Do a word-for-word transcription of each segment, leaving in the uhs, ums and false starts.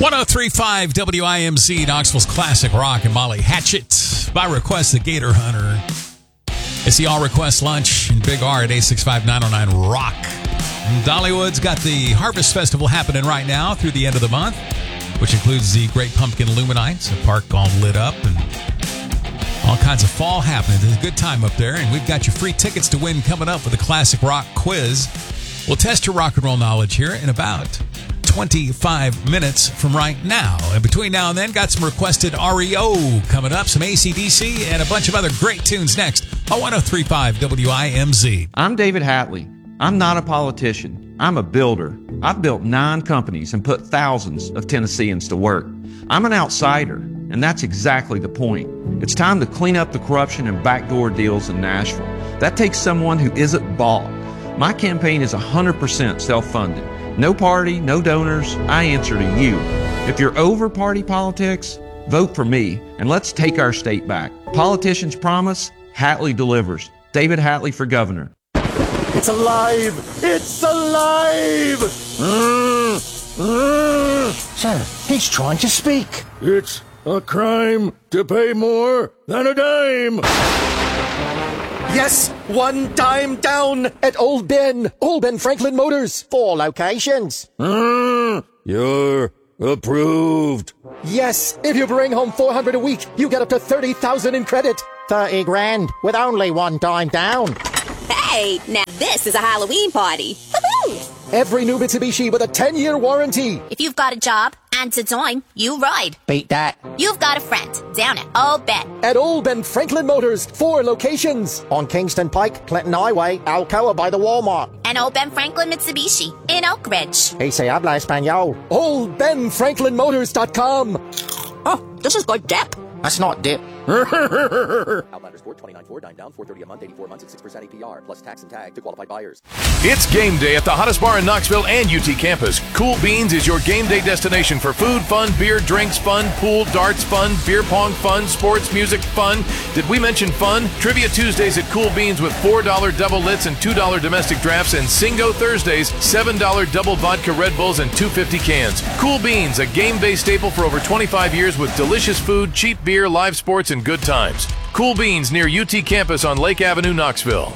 one oh three point five W I M Z, Knoxville's classic rock, and Molly Hatchet. By request, the Gator Hunter. It's the All Request Lunch in Big R at eight six five, nine oh nine, rock. And Dollywood's got the Harvest Festival happening right now through the end of the month, which includes the Great Pumpkin Illuminite, a park all lit up, and all kinds of fall happening. It's a good time up there, and we've got your free tickets to win coming up with a classic rock quiz. We'll test your rock and roll knowledge here in about twenty-five minutes from right now. And between now and then, got some requested R E O coming up, some A C D C, and a bunch of other great tunes next on one oh three point five W I M Z. I'm David Hatley. I'm not a politician. I'm a builder. I've built nine companies and put thousands of Tennesseans to work. I'm an outsider, and that's exactly the point. It's time to clean up the corruption and backdoor deals in Nashville. That takes someone who isn't bought. My campaign is one hundred percent self-funded. No party, no donors. I answer to you. If you're over party politics, vote for me, and let's take our state back. Politicians promise, Hatley delivers. David Hatley for governor. It's alive! It's alive! Mm, mm. Sir, he's trying to speak. It's a crime to pay more than a dime! Yes, one dime down at Old Ben. Old Ben Franklin Motors. Four locations. Mm, you're approved. Yes, if you bring home four hundred a week, you get up to thirty thousand in credit. thirty grand with only one dime down. Hey, now this is a Halloween party. Woohoo! Every new Mitsubishi with a ten-year warranty. If you've got a job and to join, you ride. Beat that. You've got a friend down at Old Ben. At Old Ben Franklin Motors, four locations. On Kingston Pike, Clinton Highway, Alcoa by the Walmart. And Old Ben Franklin Mitsubishi in Oak Ridge. He se habla español. Old Ben Franklin Motors dot com. Oh, this is good dip. That's not dip. Outlanders Ford, twenty-nine Ford, nine down, four thirty a month, eighty-four months at six percent A P R, plus tax and tag to qualified buyers. It's game day at the hottest bar in Knoxville and U T campus. Cool Beans is your game day destination for food, fun, beer, drinks, fun, pool, darts, fun, beer pong, fun, sports, music, fun. Did we mention fun? Trivia Tuesdays at Cool Beans with four dollar double lits and two dollar domestic drafts, and Singo Thursdays, seven dollar double vodka Red Bulls and two fifty cans. Cool Beans, a game day staple for over twenty-five years with delicious food, cheap beer, live sports, and good times. Cool Beans near U T campus on Lake Avenue, Knoxville.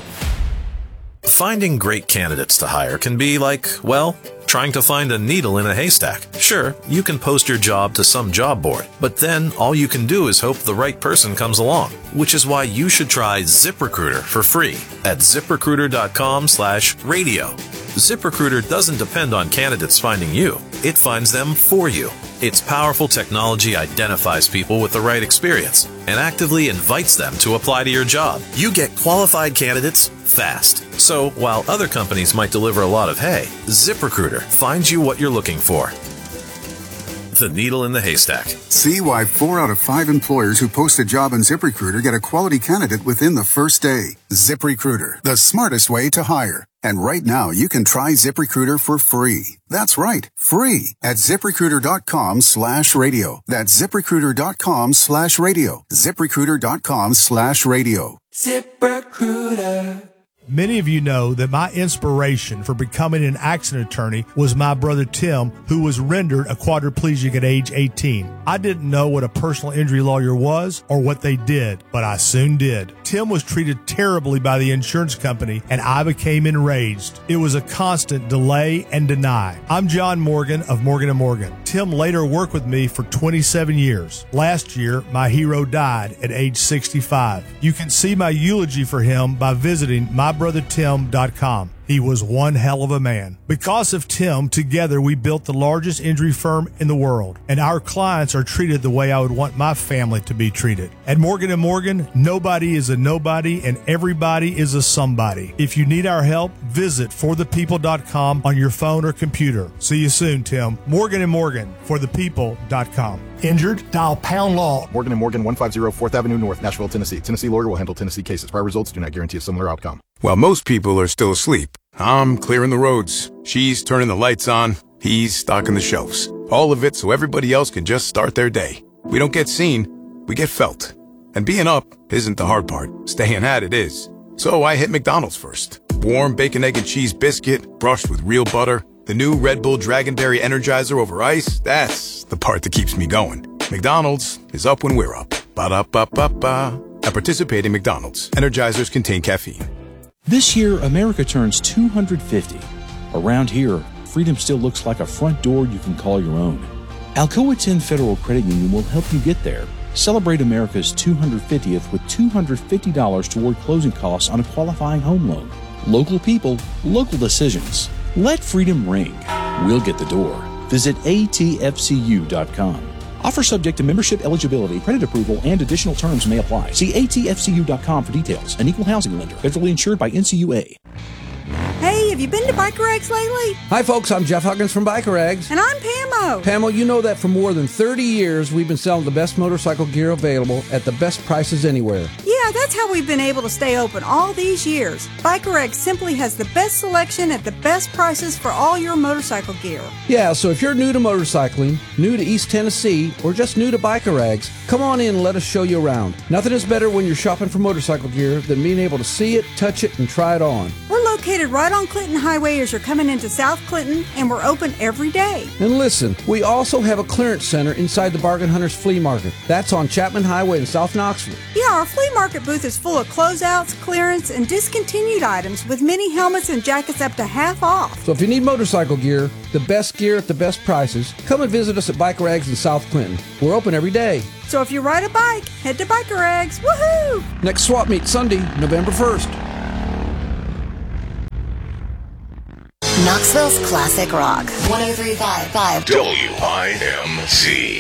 Finding great candidates to hire can be like, well, trying to find a needle in a haystack. Sure, you can post your job to some job board, but then all you can do is hope the right person comes along, which is why you should try ZipRecruiter for free at ZipRecruiter.com slash radio. ZipRecruiter doesn't depend on candidates finding you. It finds them for you. Its powerful technology identifies people with the right experience and actively invites them to apply to your job. You get qualified candidates fast. So while other companies might deliver a lot of hay, ZipRecruiter finds you what you're looking for. The needle in the haystack. See why four out of five employers who post a job on ZipRecruiter get a quality candidate within the first day. ZipRecruiter, the smartest way to hire. And right now, you can try ZipRecruiter for free. That's right, free at ZipRecruiter.com slash radio. That's ZipRecruiter.com slash radio. ZipRecruiter.com slash radio. ZipRecruiter. Many of you know that my inspiration for becoming an accident attorney was my brother Tim, who was rendered a quadriplegic at age eighteen. I didn't know what a personal injury lawyer was or what they did, but I soon did. Tim was treated terribly by the insurance company, and I became enraged. It was a constant delay and deny. I'm John Morgan of Morgan and Morgan. Tim later worked with me for twenty-seven years. Last year, my hero died at age sixty-five. You can see my eulogy for him by visiting my brother tim dot com. He was one hell of a man. Because of Tim, together we built the largest injury firm in the world, and our clients are treated the way I would want my family to be treated. At Morgan and Morgan, nobody is a nobody and everybody is a somebody. If you need our help, visit for the people dot com on your phone or computer. See you soon, Tim. Morgan and Morgan, for the people dot com. Injured? Dial pound law. Morgan and Morgan, one fifty fourth Avenue North, Nashville, Tennessee. Tennessee lawyer will handle Tennessee cases. Prior results do not guarantee a similar outcome. While most people are still asleep, I'm clearing the roads. She's turning the lights on. He's stocking the shelves. All of it so everybody else can just start their day. We don't get seen, we get felt. And being up isn't the hard part. Staying at it is. So I hit McDonald's first. Warm bacon, egg, and cheese biscuit, brushed with real butter. The new Red Bull Dragonberry Energizer over ice, that's the part that keeps me going. McDonald's is up when we're up. Ba-da-ba-ba-ba. At participating McDonald's, Energizers contain caffeine. This year, America turns two hundred fifty. Around here, freedom still looks like a front door you can call your own. Alcoa ten Federal Credit Union will help you get there. Celebrate America's two hundred fiftieth with two hundred fifty dollars toward closing costs on a qualifying home loan. Local people, local decisions. Let freedom ring. We'll get the door. Visit A T F C U dot com. Offer subject to membership eligibility, credit approval, and additional terms may apply. See A T F C U dot com for details. An equal housing lender. Federally insured by N C U A. Hey, have you been to Biker Eggs lately? Hi, folks. I'm Jeff Huggins from Biker Eggs. And I'm Pamo. Pamo, you know that for more than thirty years, we've been selling the best motorcycle gear available at the best prices anywhere. Yeah, that's how we've been able to stay open all these years. Biker Eggs simply has the best selection at the best prices for all your motorcycle gear. Yeah, so if you're new to motorcycling, new to East Tennessee, or just new to Biker Eggs, come on in and let us show you around. Nothing is better when you're shopping for motorcycle gear than being able to see it, touch it, and try it on. We're located right on Clinton Highway as you're coming into South Clinton, and we're open every day. And listen, we also have a clearance center inside the Bargain Hunters Flea Market. That's on Chapman Highway in South Knoxville. Yeah, our flea market booth is full of closeouts, clearance, and discontinued items with many helmets and jackets up to half off. So if you need motorcycle gear, the best gear at the best prices, come and visit us at Biker Eggs in South Clinton. We're open every day. So if you ride a bike, head to Biker Eggs. Woohoo! Next swap meet Sunday, November first. Knoxville's classic rock. one oh three point five. W I M C.